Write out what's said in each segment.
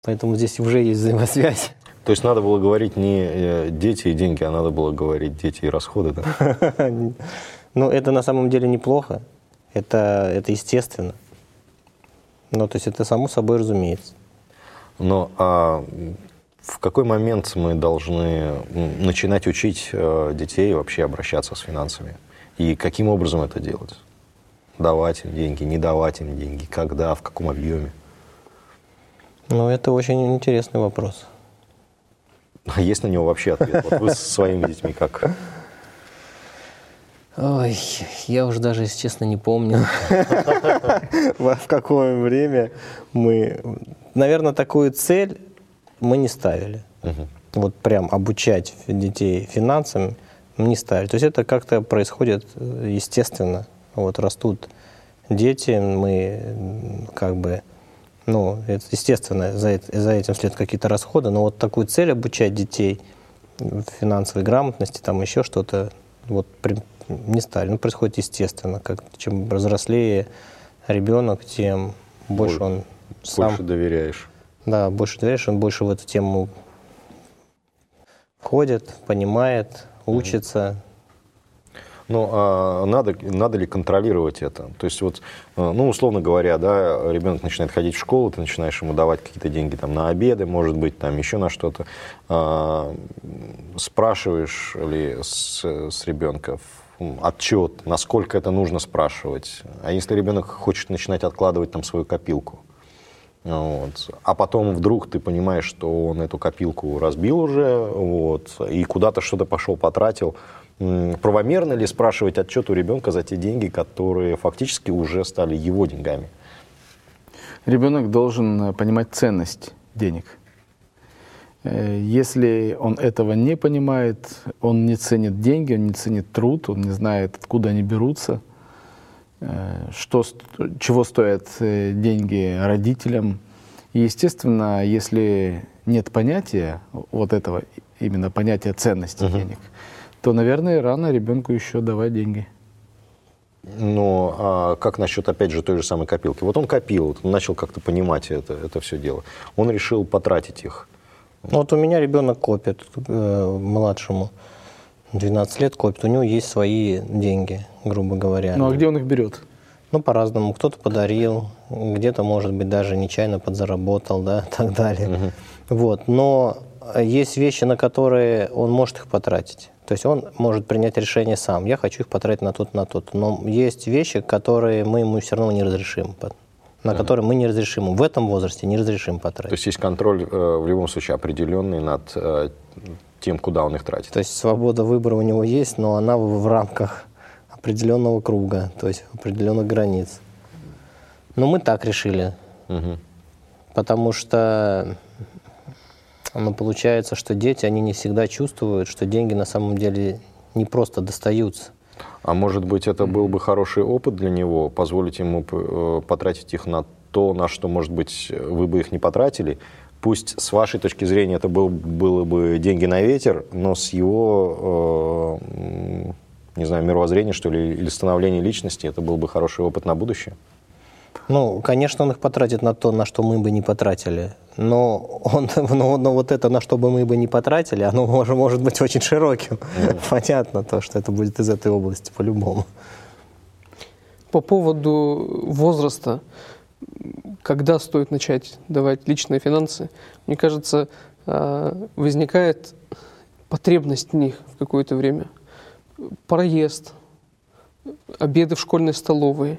Поэтому здесь уже есть взаимосвязь. То есть надо было говорить не дети и деньги, а надо было говорить дети и расходы, да? Ну, это на самом деле неплохо. Это естественно. Ну, то есть это само собой разумеется. Но в какой момент мы должны начинать учить детей вообще обращаться с финансами? И каким образом это делать? Давать им деньги, не давать им деньги, когда, в каком объеме? Ну, это очень интересный вопрос. А есть на него вообще ответ? Вот вы со своими детьми как? Ой, я уже даже, если честно, не помню, в какое время мы... Наверное, такую цель мы не ставили. Вот прям обучать детей финансам не ставили. То есть это как-то происходит естественно. Вот растут дети, мы как бы... Ну, это естественно, за этим следуют какие-то расходы, но вот такую цель обучать детей финансовой грамотности, там еще что-то, вот не стали. Ну, происходит естественно. Чем взрослее ребенок, тем больше он сам... Больше доверяешь. Да, больше доверяешь, он больше в эту тему входит, понимает, учится. Ну, а надо ли контролировать это? То есть, вот, ну, условно говоря, да, ребенок начинает ходить в школу, ты начинаешь ему давать какие-то деньги там, на обеды, может быть, там еще на что-то. Спрашиваешь ли с ребенка отчет, насколько это нужно спрашивать? А если ребенок хочет начинать откладывать там свою копилку? Вот. А потом вдруг ты понимаешь, что он эту копилку разбил уже, вот, и куда-то что-то пошел, потратил. Правомерно ли спрашивать отчет у ребенка за те деньги, которые фактически уже стали его деньгами? Ребенок должен понимать ценность денег. Если он этого не понимает, он не ценит деньги, он не ценит труд, он не знает, откуда они берутся, чего стоят деньги родителям. И, естественно, если нет понятия вот этого, именно понятия ценности денег, то, наверное, рано ребенку еще давать деньги. Ну, а как насчет, опять же, той же самой копилки? Вот он копил, он начал как-то понимать это все дело. Он решил потратить их. Ну, вот у меня ребенок копит, младшему 12 лет копит, у него есть свои деньги, грубо говоря. Ну, а где он их берет? Ну, по-разному. Кто-то подарил, где-то, может быть, даже нечаянно подзаработал, да, и так далее. Вот. Но есть вещи, на которые он может их потратить. То есть он может принять решение сам. Я хочу их потратить на тот, на тот. Но есть вещи, которые мы ему все равно не разрешим. На которые мы не разрешим. В этом возрасте не разрешим потратить. То есть есть контроль в любом случае определенный над тем, куда он их тратит. То есть свобода выбора у него есть, но она в рамках определенного круга, то есть определенных границ. Но мы так решили. Потому что получается, что дети, они не всегда чувствуют, что деньги на самом деле не просто достаются. А может быть, это был бы хороший опыт для него, позволить ему потратить их на то, на что, может быть, вы бы их не потратили. Пусть с вашей точки зрения это было бы деньги на ветер, но с его, не знаю, мировоззрения, что ли, или становления личности, это был бы хороший опыт на будущее. Ну, конечно, он их потратит на то, на что мы бы не потратили. Но вот это, на что бы мы бы не потратили, оно может быть очень широким. Понятно то, что это будет из этой области по-любому. По поводу возраста, когда стоит начать давать личные финансы, мне кажется, возникает потребность в них в какое-то время. Проезд, обеды в школьной столовой,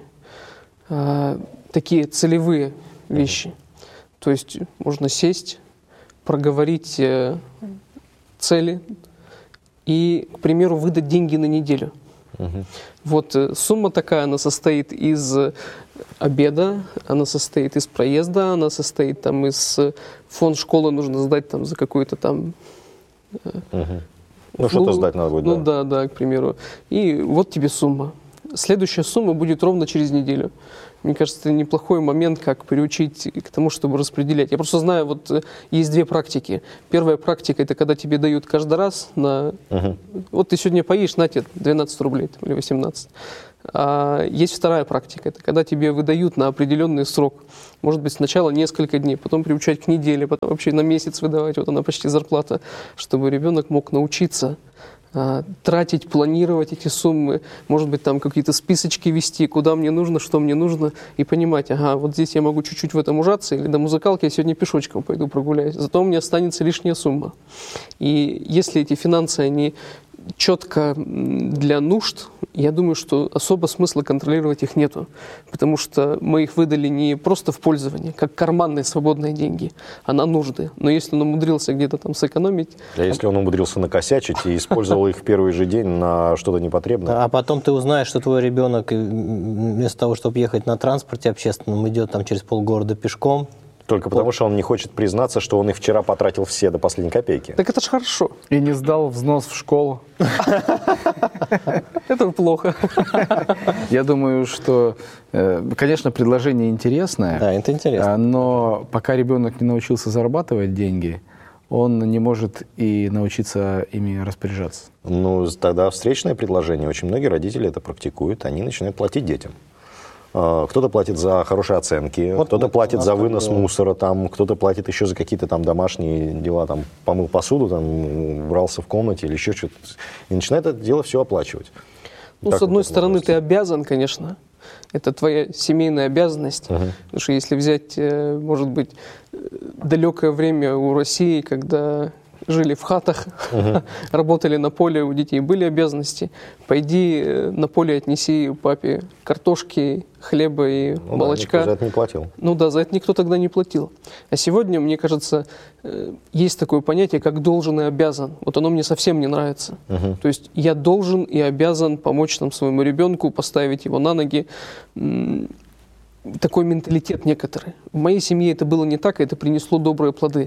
такие целевые вещи. То есть можно сесть, проговорить цели и, к примеру, выдать деньги на неделю. Вот сумма такая, она состоит из обеда, она состоит из проезда, она состоит там из фонд школы нужно сдать там за какой-то там... Ну, что-то сдать надо будет, да, к примеру. И вот тебе сумма. Следующая сумма будет ровно через неделю. Мне кажется, это неплохой момент, как приучить к тому, чтобы распределять. Я просто знаю, вот есть две практики. Первая практика – это когда тебе дают каждый раз на… Вот ты сегодня поешь, на тебе 12 рублей там, или 18. А есть вторая практика – это когда тебе выдают на определенный срок. Может быть, сначала несколько дней, потом приучать к неделе, потом вообще на месяц выдавать. Вот она почти зарплата, чтобы ребенок мог научиться тратить, планировать эти суммы, может быть, там какие-то списочки вести, куда мне нужно, что мне нужно, и понимать, ага, вот здесь я могу чуть-чуть в этом ужаться, или до музыкалки я сегодня пешочком пойду прогуляюсь, зато у меня останется лишняя сумма. И если эти финансы, они четко для нужд, я думаю, что особо смысла контролировать их нету, потому что мы их выдали не просто в пользование, как карманные свободные деньги, а на нужды. Но если он умудрился где-то там сэкономить… А если он умудрился накосячить и использовал их в первый же день на что-то непотребное? А потом ты узнаешь, что твой ребенок вместо того, чтобы ехать на транспорте общественном, идет там через полгорода пешком. Только потому, что он не хочет признаться, что он их вчера потратил все до последней копейки. Так это ж хорошо. И не сдал взнос в школу. Это плохо. Я думаю, что, конечно, предложение интересное. Да, это интересно. Но пока ребенок не научился зарабатывать деньги, он не может и научиться ими распоряжаться. Ну, тогда встречное предложение. Очень многие родители это практикуют. Они начинают платить детям. Кто-то платит за хорошие оценки, Вот кто-то платит за вынос было. мусора, там, кто-то платит еще за какие-то там домашние дела, там, помыл посуду, там, убрался в комнате или еще что-то. И начинает это дело все оплачивать. Ну, Так с одной вот это стороны, возрасте. ты обязан, конечно. Это твоя семейная обязанность. Потому что если взять, может быть, далекое время у России, когда жили в хатах, работали на поле, у детей были обязанности. Пойди на поле отнеси папе картошки, хлеба и Ну, молочка. Да, никто за это не платил. Ну да, за это никто тогда не платил. А сегодня, мне кажется, есть такое понятие, как должен и обязан. Вот оно мне совсем не нравится. То есть я должен и обязан помочь там своему ребенку, поставить его на ноги. Такой менталитет некоторый. В моей семье это было не так, и это принесло добрые плоды.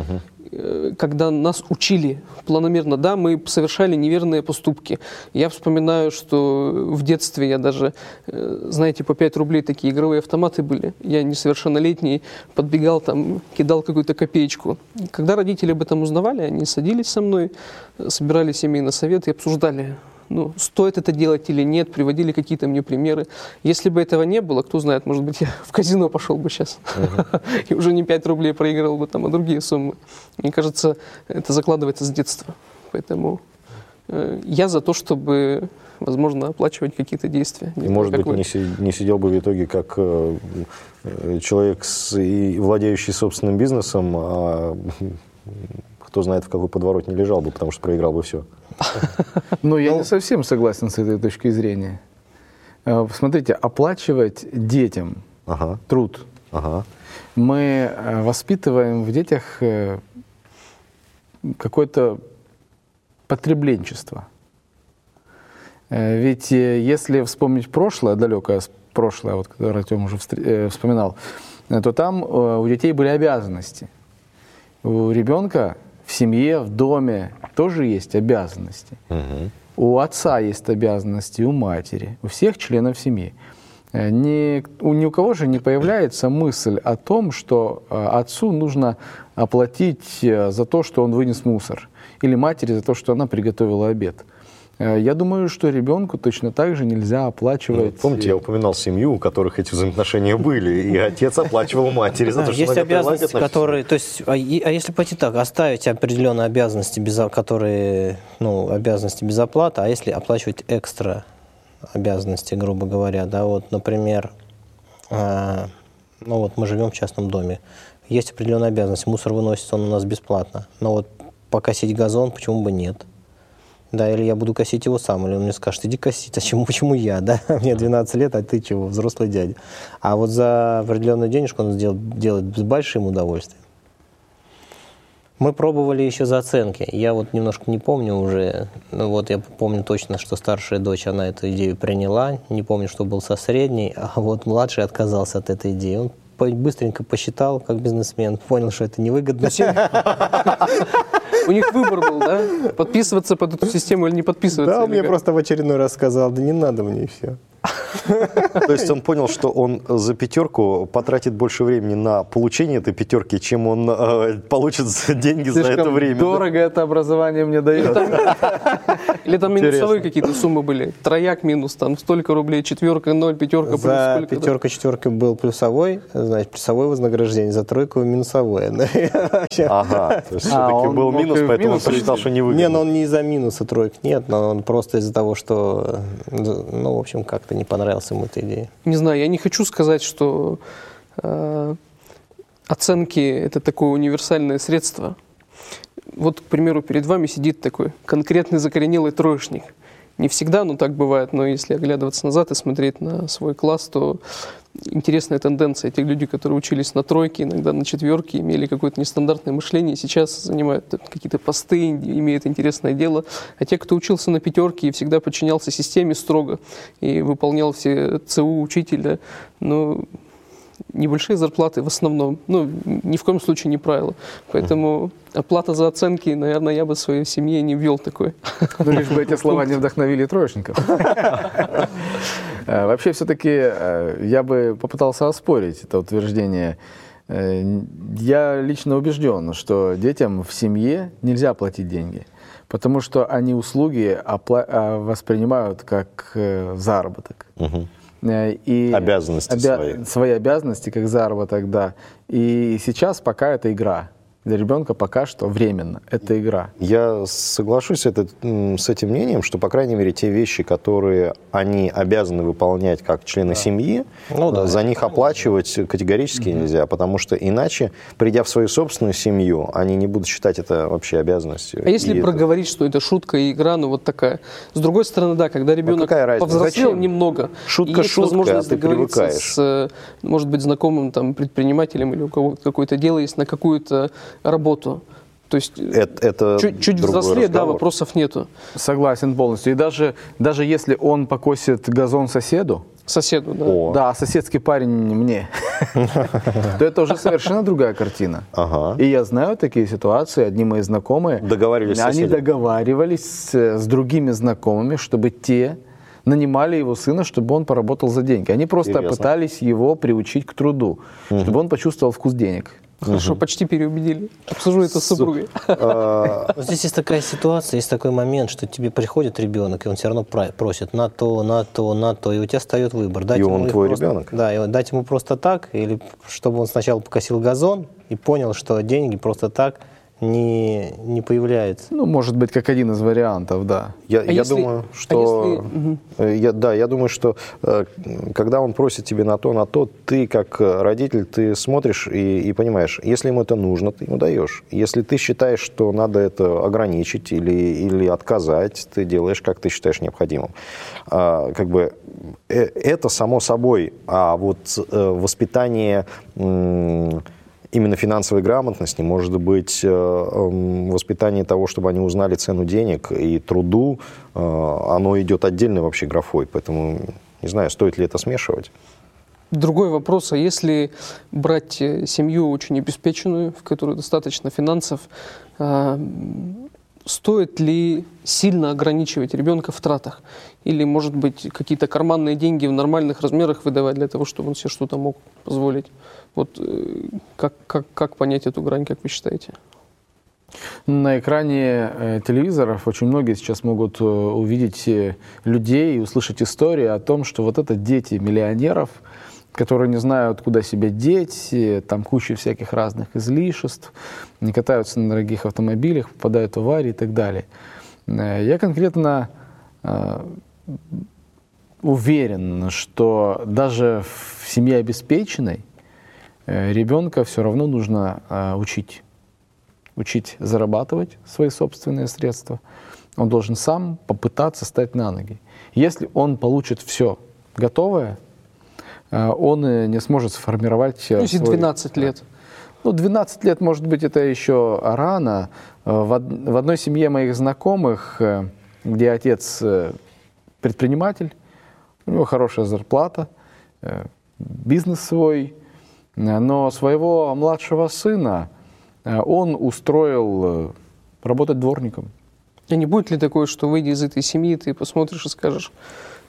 Когда нас учили планомерно, да, мы совершали неверные поступки. Я вспоминаю, что в детстве я даже, знаете, по 5 рублей такие игровые автоматы были. Я несовершеннолетний, подбегал там, кидал какую-то копеечку. Когда родители об этом узнавали, они садились со мной, собирали семейный совет и обсуждали, ну, стоит это делать или нет, приводили какие-то мне примеры. Если бы этого не было, кто знает, может быть, я в казино пошел бы сейчас. И уже не 5 рублей проиграл бы там, а другие суммы. Мне кажется, это закладывается с детства. Поэтому я за то, чтобы, возможно, оплачивать какие-то действия. И, может быть, не сидел бы в итоге как человек, владеющий собственным бизнесом, а кто знает, в какой подворотне лежал бы, потому что проиграл бы все. Ну, я не совсем согласен с этой точки зрения. Смотрите, оплачивать детям труд. Мы воспитываем в детях какое-то потребленчество. Ведь если вспомнить прошлое, далекое прошлое, вот, которое Артем уже вспоминал, то там у детей были обязанности. У ребенка в семье, в доме тоже есть обязанности. У отца есть обязанности, у матери, у всех членов семьи. Ни у кого же не появляется мысль о том, что отцу нужно оплатить за то, что он вынес мусор, или матери за то, что она приготовила обед. Я думаю, что ребенку точно так же нельзя оплачивать... Ну, помните, я упоминал семью, у которых эти взаимоотношения были, и отец оплачивал матери за то, что есть она обязанности, которые... То есть, а если пойти так, оставить определенные обязанности, которые, ну, обязанности без оплаты, а если оплачивать экстра обязанности, грубо говоря, да, вот, например, ну вот мы живем в частном доме, есть определенная обязанность, мусор выносится он у нас бесплатно, но вот покосить газон, почему бы нет? Да, или я буду косить его сам, или он мне скажет, иди косить, а почему я, да? Мне 12 лет, а ты чего, взрослый дядя. А вот за определенную денежку он делает с большим удовольствием. Мы пробовали еще за оценки. Я вот немножко не помню уже, ну вот я помню точно, что старшая дочь, она эту идею приняла, не помню, что был со средней, а вот младший отказался от этой идеи. Он быстренько посчитал, как бизнесмен, понял, что это невыгодно. У них выбор был, да? Подписываться под эту систему или не подписываться? Да, он мне просто в очередной раз сказал, да не надо мне, и все. То есть он понял, что он за 5 потратит больше времени на получение этой 5, чем он получит деньги за это время. Дорого это образование мне дает. Или там минусовые какие-то суммы были? Трояк минус, там столько рублей, 4, 0, 5 плюс За сколько? 5, 4 был плюсовой, значит, плюсовое вознаграждение, за 3 минусовое. Ага, то есть все-таки он был мог минус, и в поэтому он минус посчитал, что не выгодно. Не, но он не из-за минуса 3 нет, но он просто из-за того, что, ну, в общем, как-то не понравилась ему эта идея. Не знаю, я не хочу сказать, что оценки – это такое универсальное средство. Вот, к примеру, перед вами сидит такой конкретный закоренелый троечник. Не всегда, но так бывает, но если оглядываться назад и смотреть на свой класс, то интересная тенденция. Те люди, которые учились на 3, иногда на 4, имели какое-то нестандартное мышление, сейчас занимают какие-то посты, имеют интересное дело. А те, кто учился на 5 и всегда подчинялся системе строго и выполнял все ЦУ учителя, ну, небольшие зарплаты в основном, ну, ни в коем случае не правило. Поэтому оплата за оценки, наверное, я бы в своей семье не ввел такой. Ну, лишь бы эти слова не вдохновили троечников. Вообще, все-таки я бы попытался оспорить это утверждение. Я лично убежден, что детям в семье нельзя платить деньги, потому что они услуги воспринимают как заработок. И обязанности свои обязанности как заработок, да. И сейчас пока это игра. Для ребенка пока что временно. Это игра. Я соглашусь с этим мнением, что, по крайней мере, те вещи, которые они обязаны выполнять как члены семьи, за них оплачивать категорически нельзя, потому что иначе, придя в свою собственную семью, они не будут считать это вообще обязанностью. А если проговорить, что это шутка и игра, ну вот такая. С другой стороны, да, когда ребенок повзрослел немного, шутка, есть возможность ты договориться привыкаешь. с, может быть, знакомым там, предпринимателем или у кого-то какое-то дело есть на какую-то работу. То есть это чуть взрослее, да, вопросов нету. Согласен полностью. И даже если он покосит газон соседу, да, а соседский парень мне, то это уже совершенно другая картина. И я знаю такие ситуации, одни мои знакомые, они договаривались с другими знакомыми, чтобы те нанимали его сына, чтобы он поработал за деньги. Они просто пытались его приучить к труду, чтобы он почувствовал вкус денег. Хорошо, почти переубедили. Обсужу это с супругой. Здесь есть такая ситуация, есть такой момент, что тебе приходит ребенок, и он все равно просит на то, и у тебя встает выбор. И он твой ребенок. Да, и дать ему просто так, или чтобы он сначала покосил газон и понял, что деньги просто так не появляется. Ну, может быть, как один из вариантов, да. Я думаю, что когда он просит тебе на то, ты как родитель, ты смотришь и понимаешь, если ему это нужно, ты ему даешь. Если ты считаешь, что надо это ограничить или отказать, ты делаешь, как ты считаешь необходимым. Это само собой, а вот воспитание именно финансовой грамотности, может быть, воспитание того, чтобы они узнали цену денег и труду, оно идет отдельной вообще графой. Поэтому, не знаю, стоит ли это смешивать. Другой вопрос, а если брать семью очень обеспеченную, в которой достаточно финансов, стоит ли сильно ограничивать ребенка в тратах? Или, может быть, какие-то карманные деньги в нормальных размерах выдавать для того, чтобы он себе что-то мог позволить? Вот как понять эту грань, как вы считаете? На экране телевизоров очень многие сейчас могут увидеть людей и услышать истории о том, что вот это дети миллионеров, которые не знают, куда себя деть, там куча всяких разных излишеств, не катаются на дорогих автомобилях, попадают в аварии и так далее. Я конкретно уверен, что даже в семье обеспеченной ребенка все равно нужно учить. Учить зарабатывать свои собственные средства. Он должен сам попытаться стать на ноги. Если он получит все готовое, он не сможет сформировать... Ну, если 12 лет. Ну, 12 лет, может быть, это еще рано. В одной семье моих знакомых, где отец предприниматель, у него хорошая зарплата, бизнес свой, но своего младшего сына он устроил работать дворником. А не будет ли такое, что, выйдя из этой семьи, ты посмотришь и скажешь,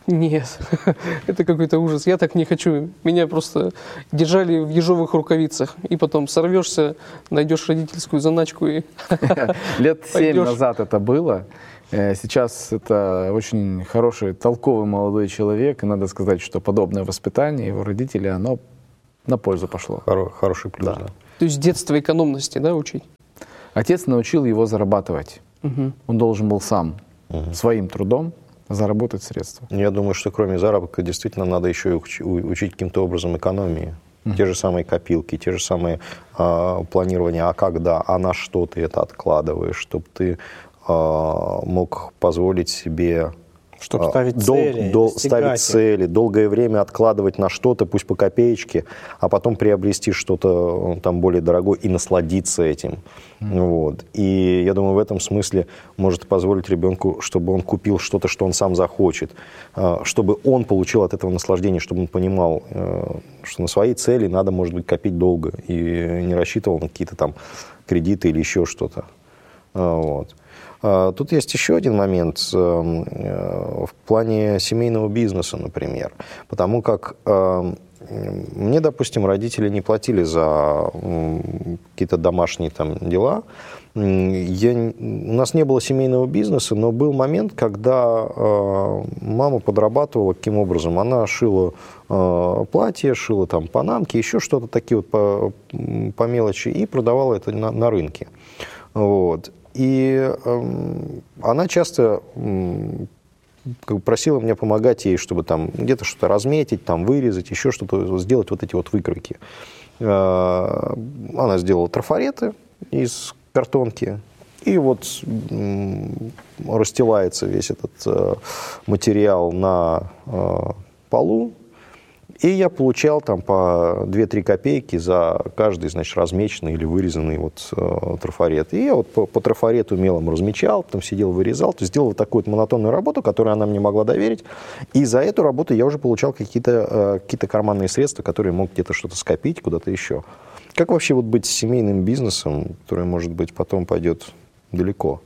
Нет, это какой-то ужас. Я так не хочу. Меня просто держали в ежовых рукавицах. И потом сорвешься, найдешь родительскую заначку и Лет 7 пойдешь. назад это было. Сейчас это очень хороший, толковый молодой человек. И надо сказать, что подобное воспитание его родителей, оно на пользу пошло. Хороший плюс, да. То есть с детства экономности, да, учить? Отец научил его зарабатывать. Мгм. Он должен был сам своим трудом заработать средства. Я думаю, что кроме заработка действительно надо еще и учить каким-то образом экономии. Те же самые копилки, те же самые планирования, а когда, а на что ты это откладываешь, чтобы ты мог позволить себе Чтобы ставить цели, достигать ставить их. цели, долгое время откладывать на что-то, пусть по копеечке, а потом приобрести что-то там более дорогое и насладиться этим. Вот. И я думаю, в этом смысле может позволить ребенку, чтобы он купил что-то, что он сам захочет, чтобы он получил от этого наслаждение, чтобы он понимал, что на свои цели надо, может быть, копить долго и не рассчитывал на какие-то там кредиты или еще что-то. Вот. Тут есть еще один момент в плане семейного бизнеса, например. Потому как мне, допустим, родители не платили за какие-то домашние там дела. У нас не было семейного бизнеса, но был момент, когда мама подрабатывала каким образом. Она шила платья, шила там панамки, еще что-то такие вот по мелочи, и продавала это на рынке. Вот. И она часто просила меня помогать ей, чтобы там где-то что-то разметить, там вырезать, еще что-то сделать, вот эти вот выкройки. Она сделала трафареты из картонки, и вот расстилается весь этот материал на полу. И я получал там по 2-3 копейки за каждый, значит, размеченный или вырезанный вот трафарет. И я вот по трафарету мелом размечал, потом сидел, вырезал. То есть делал вот такую вот монотонную работу, которую она мне могла доверить. И за эту работу я уже получал какие-то карманные средства, которые мог где-то что-то скопить, куда-то еще. Как вообще вот быть семейным бизнесом, который, может быть, потом пойдет далеко?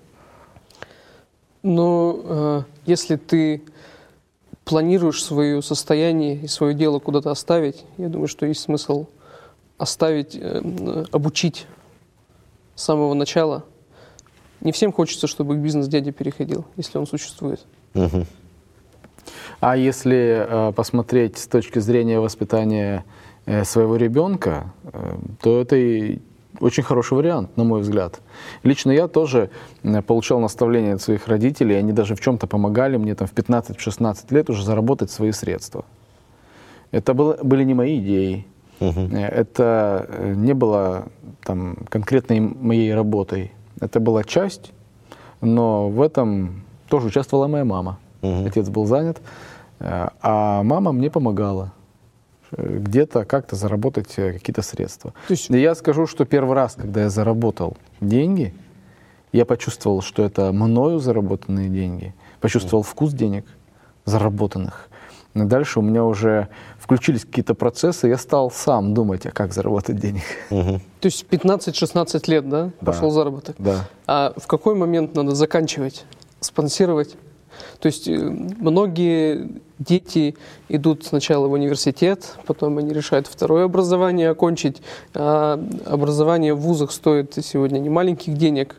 Но если ты планируешь свое состояние и свое дело куда-то оставить, я думаю, что есть смысл оставить, обучить с самого начала. Не всем хочется, чтобы к бизнес-дяде переходил, если он существует. Угу. А если посмотреть с точки зрения воспитания своего ребенка, то это и очень хороший вариант, на мой взгляд. Лично я тоже получал наставления от своих родителей, они даже в чем-то помогали мне там, в 15-16 лет уже заработать свои средства. Это были не мои идеи, это не было там, конкретной моей работой. Это была часть, но в этом тоже участвовала моя мама. Отец был занят, а мама мне помогала где-то как-то заработать какие-то средства. И я скажу, что первый раз, когда я заработал деньги, я почувствовал, что это мною заработанные деньги, почувствовал вкус денег заработанных. И дальше у меня уже включились какие-то процессы, я стал сам думать, а как заработать денег. То есть 15-16 лет, да, пошел заработок? Да. А в какой момент надо заканчивать, спонсировать? То есть многие дети идут сначала в университет, потом они решают второе образование окончить. А образование в вузах стоит сегодня немаленьких денег.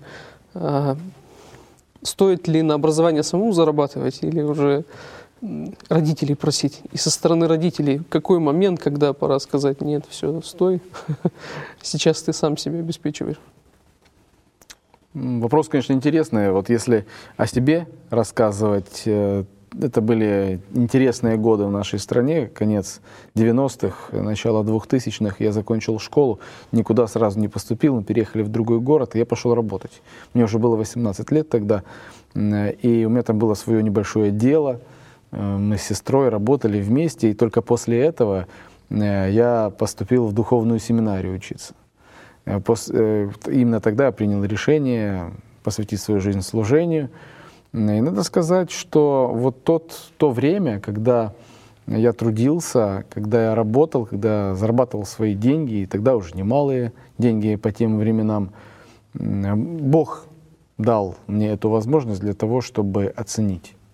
Стоит ли на образование самому зарабатывать или уже родителей просить? И со стороны родителей какой момент, когда пора сказать: нет, все, стой, сейчас ты сам себя обеспечиваешь? Вопрос, конечно, интересный. Вот если о себе рассказывать, это были интересные годы в нашей стране, конец 90-х, начало 2000-х. Я закончил школу, никуда сразу не поступил, мы переехали в другой город, и я пошел работать. Мне уже было 18 лет тогда, и у меня там было свое небольшое дело. Мы с сестрой работали вместе, и только после этого я поступил в духовную семинарию учиться. Именно тогда я принял решение посвятить свою жизнь служению. И надо сказать, что вот то время, когда я трудился, когда я работал, когда зарабатывал свои деньги, и тогда уже немалые деньги по тем временам, Бог дал мне эту возможность для того, чтобы оценить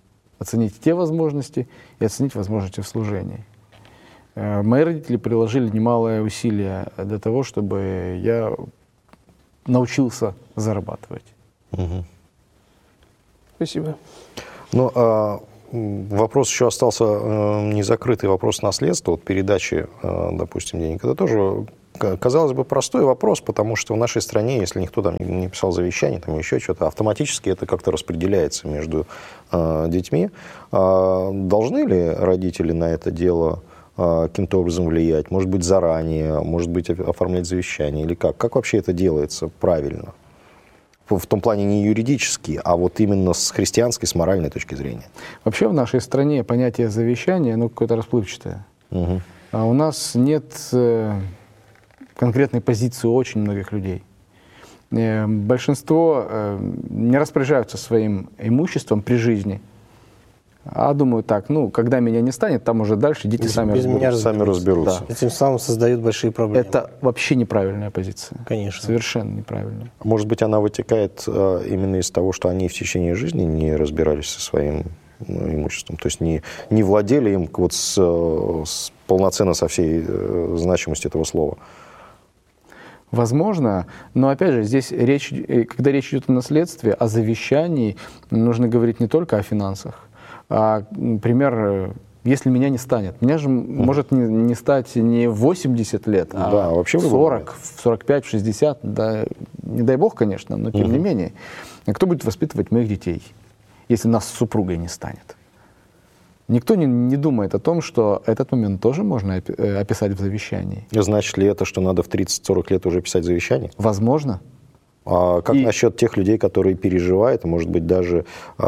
оценить те возможности и оценить возможности в служении. Мои родители приложили немалое усилие для того, чтобы я научился зарабатывать. Угу. Спасибо. Ну, вопрос еще остался незакрытый, вопрос наследства, вот передачи, допустим, денег. Это тоже, казалось бы, простой вопрос, потому что в нашей стране, если никто там не писал завещание, там еще что-то, автоматически это как-то распределяется между детьми. Должны ли родители на это дело каким-то образом влиять? Может быть, заранее, может быть, оформлять завещание или как? Как вообще это делается правильно? В том плане не юридически, а вот именно с христианской, с моральной точки зрения. Вообще в нашей стране понятие завещания, какое-то расплывчатое. Угу. А у нас нет конкретной позиции у очень многих людей. Большинство не распоряжаются своим имуществом при жизни, а думают так, когда меня не станет, там уже дальше дети сами разберутся. Да. Этим самым создают большие проблемы. Это вообще неправильная позиция. Конечно. Совершенно неправильная. Может быть, она вытекает именно из того, что они в течение жизни не разбирались со своим имуществом, то есть не владели им вот полноценно со всей значимостью этого слова. Возможно, но опять же, здесь когда речь идет о наследстве, о завещании, нужно говорить не только о финансах. Например, если меня не станет. Меня же может не стать не в 80 лет, а вообще в 40, в 45, в 60. Да, не дай бог, конечно, но тем не менее. А кто будет воспитывать моих детей, если нас с супругой не станет? Никто не думает о том, что этот момент тоже можно описать в завещании. Значит ли это, что надо в 30-40 лет уже писать завещание? Возможно. А как насчет тех людей, которые переживают, может быть, даже...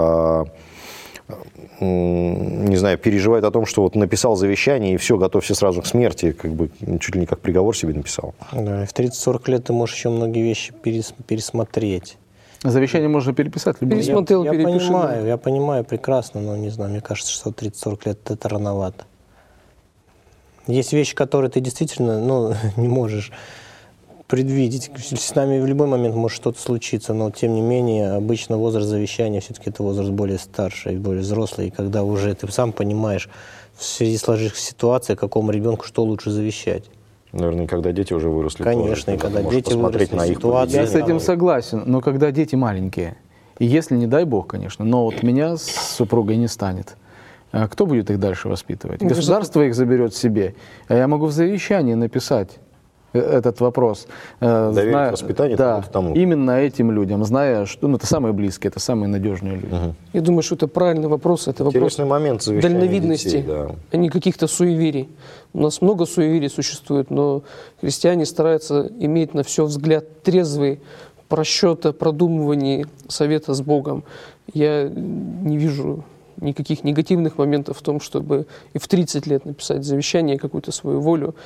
не знаю, переживает о том, что вот написал завещание и все, готовься сразу к смерти, как бы чуть ли не как приговор себе написал. Да, и в 30-40 лет ты можешь еще многие вещи пересмотреть. Завещание можно переписать. Пересмотрел, перепиши. Я понимаю прекрасно, но не знаю, мне кажется, что 30-40 лет это рановато. Есть вещи, которые ты действительно не можешь предвидеть. С нами в любой момент может что-то случиться, но тем не менее обычно возраст завещания все-таки это возраст более старший, более взрослый, и когда уже ты сам понимаешь в связи с сложившейся ситуацией, какому ребенку что лучше завещать. Наверное, когда дети уже выросли. Конечно, и когда дети выросли, на их ситуация... Я с этим согласен, но когда дети маленькие, и если, не дай бог, конечно, но вот меня с супругой не станет, кто будет их дальше воспитывать? Государство их заберет себе, а я могу в завещании написать этот вопрос. Доверить воспитание тому. Именно этим людям, зная, что это самые близкие, это самые надежные люди. Я думаю, что это правильный вопрос. Это вопрос дальновидности, детей, а не каких-то суеверий. У нас много суеверий существует, но христиане стараются иметь на все взгляд трезвый, просчета, продумывания, совета с Богом. Я не вижу никаких негативных моментов в том, чтобы и в 30 лет написать завещание, какую-то свою волю.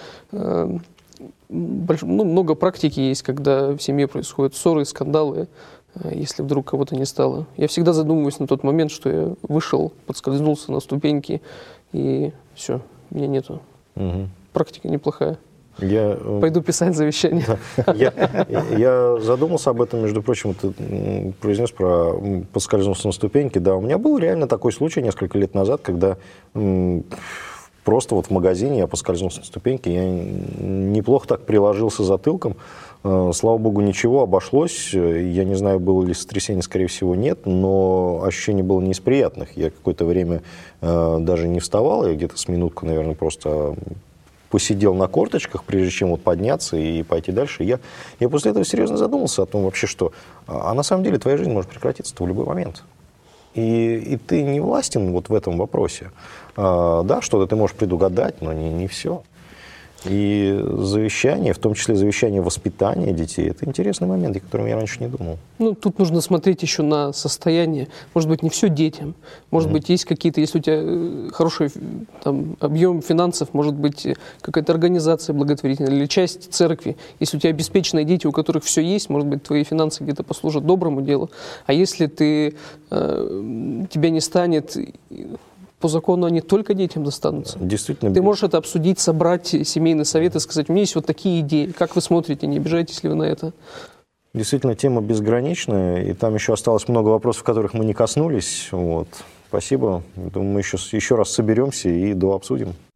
Много практики есть, когда в семье происходят ссоры, скандалы, если вдруг кого-то не стало. Я всегда задумываюсь на тот момент, что я вышел, подскользнулся на ступеньки, и все, меня нету. Угу. Практика неплохая. Пойду писать завещание. Я задумался об этом, между прочим, ты произнес про подскользнулся на ступеньки. Да, у меня был реально такой случай несколько лет назад, когда... Просто вот в магазине я поскользнулся на ступеньке, я неплохо так приложился затылком. Слава богу, ничего, обошлось. Я не знаю, было ли сотрясение, скорее всего, нет, но ощущение было не из приятных. Я какое-то время даже не вставал, я где-то с минутку, наверное, просто посидел на корточках, прежде чем вот подняться и пойти дальше. Я после этого серьезно задумался о том вообще, что на самом деле твоя жизнь может прекратиться в любой момент. И ты не властен вот в этом вопросе. Да, что-то ты можешь предугадать, но не все. И завещание, в том числе завещание воспитания детей, это интересный момент, о котором я раньше не думал. Тут нужно смотреть еще на состояние. Может быть, не все детям. Может быть, есть какие-то, если у тебя хороший объем финансов, может быть, какая-то организация благотворительная или часть церкви. Если у тебя обеспеченные дети, у которых все есть, может быть, твои финансы где-то послужат доброму делу. А если тебя не станет... По закону они только детям достанутся. Действительно. Ты можешь это обсудить, собрать семейный совет и сказать, у меня есть вот такие идеи. Как вы смотрите, не обижаетесь ли вы на это? Действительно, тема безграничная, и там еще осталось много вопросов, которых мы не коснулись. Вот. Спасибо. Думаю, мы еще раз соберемся и дообсудим.